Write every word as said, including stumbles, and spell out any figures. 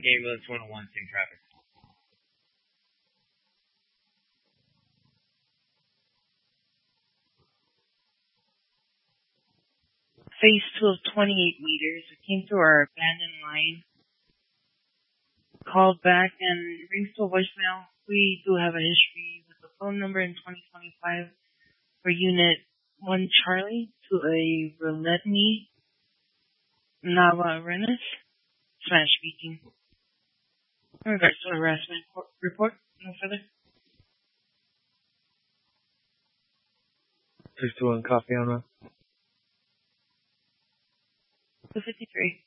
ambulance one oh one, same traffic. Phase two of twenty-eight meters. It came through our abandoned line. Called back and rings to a voicemail. We do have a history with the phone number in twenty twenty-five for Unit one Charlie to a Reletni Nava Arenas, Spanish speaking. In regards to harassment report, no further. six two one, copy on that. two fifty-three.